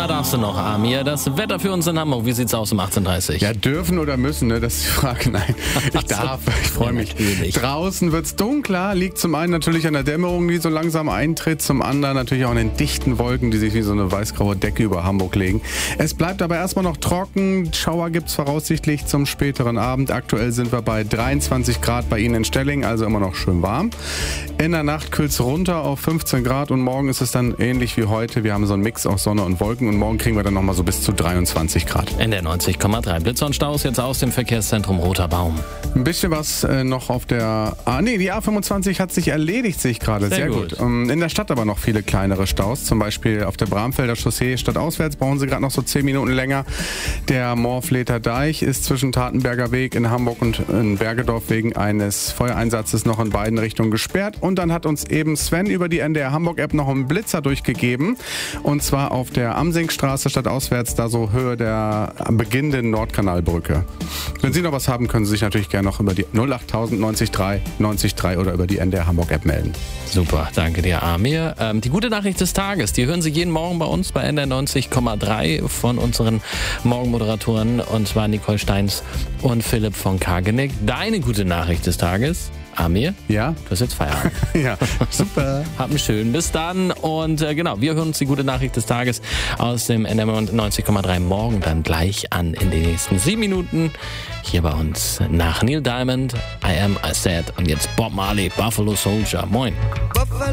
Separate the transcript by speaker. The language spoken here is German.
Speaker 1: Einmal darfst du noch, Amir. Das Wetter für uns in Hamburg, wie sieht's aus um 18:30 Uhr?
Speaker 2: Ja, dürfen oder müssen, ne? Das ist die Frage. Nein, ich darf, ich freue mich.
Speaker 1: Natürlich.
Speaker 2: Draußen wird's dunkler, liegt zum einen natürlich an der Dämmerung, die so langsam eintritt, zum anderen natürlich auch an den dichten Wolken, die sich wie so eine weißgraue Decke über Hamburg legen. Es bleibt aber erstmal noch trocken, Schauer gibt's voraussichtlich zum späteren Abend. Aktuell sind wir bei 23 Grad bei Ihnen in Stelling, also immer noch schön warm. In der Nacht kühlt's runter auf 15 Grad und morgen ist es dann ähnlich wie heute. Wir haben so einen Mix aus Sonne und Wolken und morgen kriegen wir dann nochmal so bis zu 23 Grad.
Speaker 1: NDR 90,3. Blitzer und Staus jetzt aus dem Verkehrszentrum Roter Baum.
Speaker 2: Ein bisschen was noch auf der... die A25 hat sich erledigt, sehe ich gerade.
Speaker 1: Sehr gut.
Speaker 2: In der Stadt aber noch viele kleinere Staus. Zum Beispiel auf der Bramfelder Chaussee stadtauswärts brauchen Sie gerade noch so 10 Minuten länger. Der Moorfleter Deich ist zwischen Tatenberger Weg in Hamburg und in Bergedorf wegen eines Feuereinsatzes noch in beiden Richtungen gesperrt. Und dann hat uns eben Sven über die NDR Hamburg-App noch einen Blitzer durchgegeben. Und zwar auf der Amsingstraße stadtauswärts, da so Höhe der beginnenden Nordkanalbrücke. Wenn Sie noch was haben, können Sie sich natürlich gerne noch über die 08000 90 3 90 3 oder über die NDR Hamburg-App melden.
Speaker 1: Super, danke dir, Amir. Die gute Nachricht des Tages, die hören Sie jeden Morgen bei uns bei NDR 90,3 von unseren Morgenmoderatoren, und zwar Nicole Steins und Philipp von Kageneck. Deine gute Nachricht des Tages, Amir?
Speaker 2: Ja?
Speaker 1: Du hast jetzt Feierabend.
Speaker 2: Ja, super.
Speaker 1: Habt einen schönen. Bis dann. Und genau, wir hören uns die gute Nachricht des Tages aus dem NDR 90,3 morgen dann gleich an in den nächsten 7 Minuten. Hier bei uns nach Neil Diamond, I Am I Said, und jetzt Bob Marley, Buffalo Soldier. Moin.